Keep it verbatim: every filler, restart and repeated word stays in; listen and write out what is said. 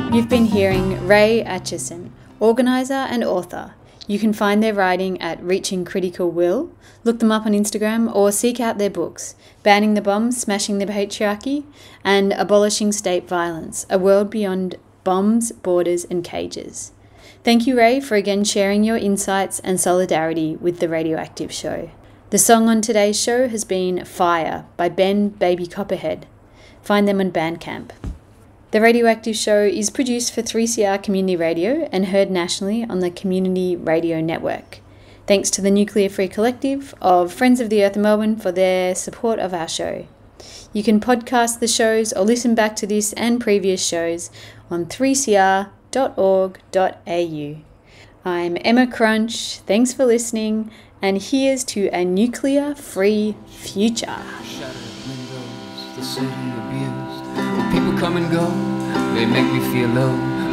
You've been hearing Ray Atchison, organiser and author. You can find their writing at Reaching Critical Will, look them up on Instagram, or seek out their books, Banning the Bombs, Smashing the Patriarchy, and Abolishing State Violence, A World Beyond Bombs, Borders and Cages. Thank you, Ray, for again sharing your insights and solidarity with The Radioactive Show. The song on today's show has been Fire by Ben Baby Copperhead. Find them on Bandcamp. The Radioactive Show is produced for three C R Community Radio and heard nationally on the Community Radio Network. Thanks to the Nuclear Free Collective of Friends of the Earth in Melbourne for their support of our show. You can podcast the shows or listen back to this and previous shows on three c r dot org dot a u. I'm Emma Crunch, thanks for listening, and here's to a nuclear-free future. Shattered windows, the city abused. When people come and go, they make me feel low.